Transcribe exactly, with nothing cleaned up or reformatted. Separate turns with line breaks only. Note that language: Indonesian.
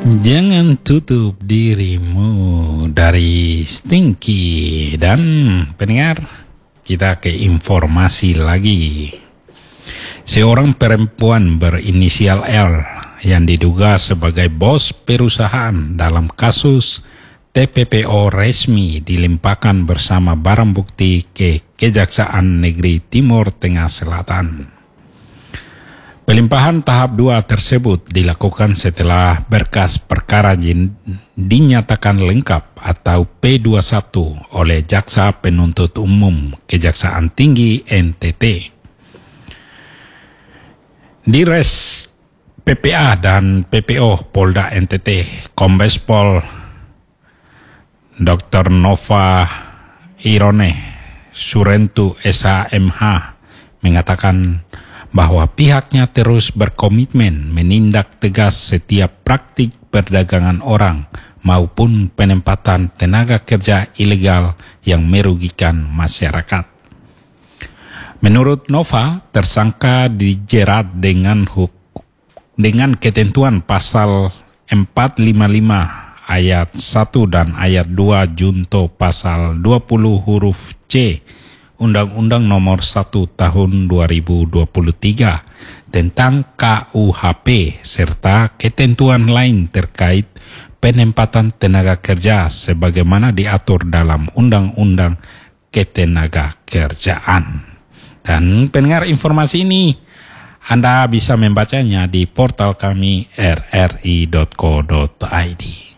Jangan tutup dirimu dari Stinky. Dan pendengar, kita ke informasi lagi. Seorang perempuan berinisial L yang diduga sebagai bos perusahaan dalam kasus T P P O resmi dilimpahkan bersama barang bukti ke Kejaksaan Negeri Timur Tengah Selatan. Pelimpahan tahap dua tersebut dilakukan setelah berkas perkara dinyatakan lengkap atau P dua puluh satu oleh Jaksa Penuntut Umum Kejaksaan Tinggi N T T. Dires P P A dan P P O Polda N T T, Kombes Pol Doktor Nova Irone Surentu S H M H mengatakan bahwa pihaknya terus berkomitmen menindak tegas setiap praktik perdagangan orang maupun penempatan tenaga kerja ilegal yang merugikan masyarakat. Menurut Nova, tersangka dijerat dengan huk- dengan ketentuan pasal empat lima lima ayat satu dan ayat dua junto pasal dua puluh huruf C Undang-Undang Nomor satu Tahun dua ribu dua puluh tiga tentang K U H P serta ketentuan lain terkait penempatan tenaga kerja sebagaimana diatur dalam Undang-Undang Ketenagakerjaan. Dan pendengar, informasi ini Anda bisa membacanya di portal kami r r i dot co dot i d.